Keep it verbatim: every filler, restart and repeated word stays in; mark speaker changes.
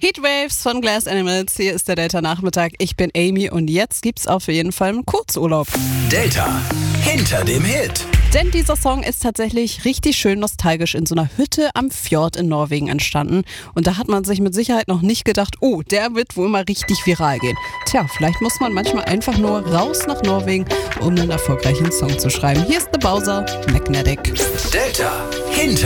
Speaker 1: Heatwaves von Glass Animals, hier ist der Delta-Nachmittag. Ich bin Amy und jetzt gibt's auf jeden Fall einen Kurzurlaub.
Speaker 2: Delta, hinter dem Hit.
Speaker 1: Denn dieser Song ist tatsächlich richtig schön nostalgisch in so einer Hütte am Fjord in Norwegen entstanden. Und da hat man sich mit Sicherheit noch nicht gedacht, oh, der wird wohl mal richtig viral gehen. Tja, vielleicht muss man manchmal einfach nur raus nach Norwegen, um einen erfolgreichen Song zu schreiben. Hier ist The Bowser, Magnetic.
Speaker 2: Delta, hinter